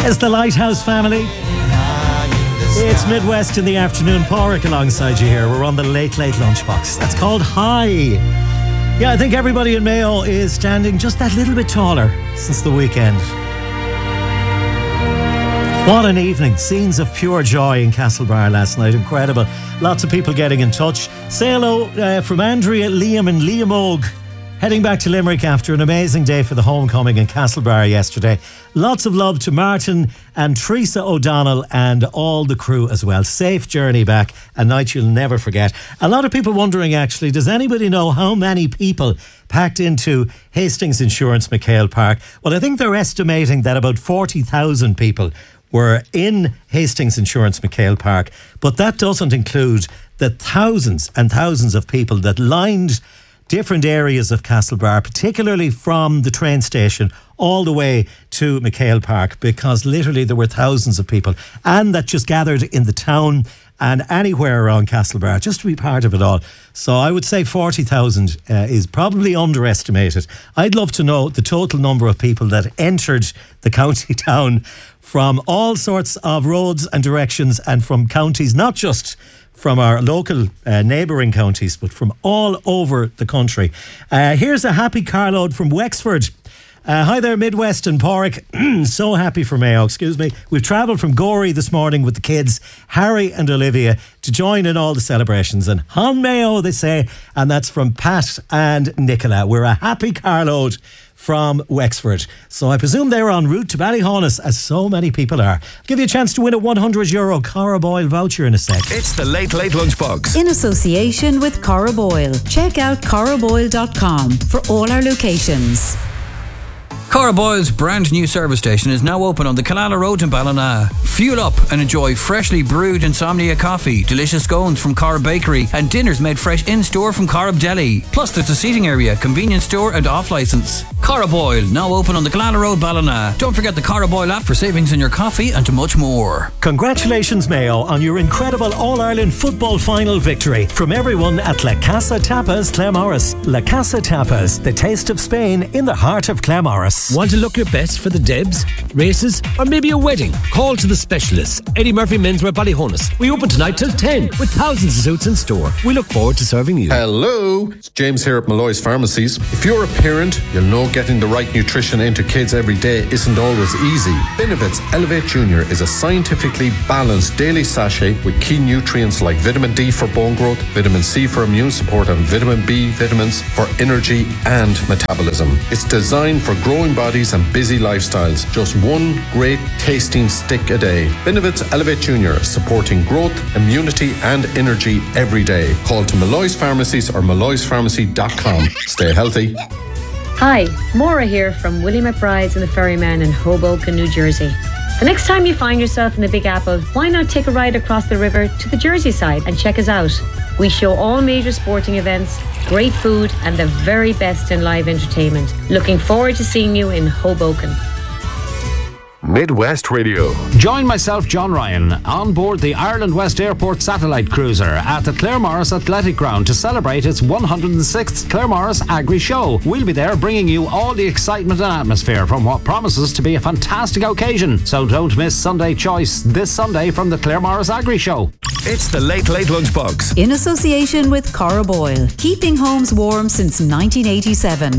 It's the Lighthouse family. It's Midwest in the afternoon. Pádraig alongside you here. We're on the late lunchbox. That's called High. Yeah, I think everybody in Mayo is standing just that little bit taller since the weekend. What an evening. Scenes of pure joy in Castlebar last night. Incredible. Lots of people getting in touch. Say hello from Andrea, Liam and Liam Og. Heading back to Limerick after an amazing day for the homecoming in Castlebar yesterday. Lots of love to Martin and Teresa O'Donnell and all the crew as well. Safe journey back, a night you'll never forget. A lot of people wondering actually, does anybody know how many people packed into Hastings Insurance McHale Park? Well, I think they're estimating that about 40,000 people were in Hastings Insurance McHale Park, but that doesn't include the thousands and thousands of people that lined different areas of Castlebar, particularly from the train station all the way to McHale Park, because literally there were thousands of people, and that just gathered in the town and anywhere around Castlebar just to be part of it all. So I would say 40,000 is probably underestimated. I'd love to know the total number of people that entered the county town from all sorts of roads and directions, and from counties, not just from our local neighbouring counties, but from all over the country. Here's a happy carload from Wexford. Hi there, Midwest and Pádraig. So happy for Mayo, excuse me. We've travelled from Gorey this morning with the kids, Harry and Olivia, to join in all the celebrations. And Hon Mayo, they say, and that's from Pat and Nicola. We're a happy carload from Wexford. So I presume they're en route to Ballyhonus, as so many people are. I'll give you a chance to win a €100 Cara Boyle voucher in a sec. It's the Late Lunchbox. In association with Cara Boyle. Check out caraboyle.com for all our locations. Cara Boyle's brand new service station is now open on the Killala Road in Ballina. Fuel up and enjoy freshly brewed Insomnia coffee, delicious scones from Cara Bakery, and dinners made fresh in-store from Corrib Deli. Plus there's a seating area, convenience store and off-licence. Cara Boyle, now open on the Killala Road, Ballina. Don't forget the Cara Boyle app for savings in your coffee and much more. Congratulations, Mayo, on your incredible All-Ireland football final victory. From everyone at La Casa Tapas, Claremorris. La Casa Tapas, the taste of Spain in the heart of Claremorris. Want to look your best for the Debs, races, or maybe a wedding? Call to the specialists. Eddie Murphy Menswear Ballyhonus. We open tonight till 10 with thousands of suits in store. We look forward to serving you. Hello, it's James here at Malloy's Pharmacies. If you're a parent, you'll know getting the right nutrition into kids every day isn't always easy. Benevit's Elevate Junior is a scientifically balanced daily sachet with key nutrients like vitamin D for bone growth, vitamin C for immune support, and vitamin B vitamins for energy and metabolism. It's designed for growing bodies and busy lifestyles. Just one great tasting stick a day. Benevit's Elevate Junior, supporting growth, immunity and energy every day. Call to Malloy's Pharmacies or malloyspharmacy.com. Stay healthy. Hi, Maura here from Willie McBride's and the Ferryman in Hoboken, New Jersey. The next time you find yourself in the Big Apple, why not take a ride across the river to the Jersey side and check us out? We show all major sporting events, great food and the very best in live entertainment. Looking forward to seeing you in Hoboken. Midwest Radio. Join myself, John Ryan, on board the Ireland West Airport satellite cruiser at the Claremorris Athletic Ground to celebrate its 106th Claremorris Agri Show. We'll be there bringing you all the excitement and atmosphere from what promises to be a fantastic occasion. So don't miss Sunday Choice this Sunday from the Claremorris Agri Show. It's the Late Lunchbox. In association with Cara Boyle. Keeping homes warm since 1987.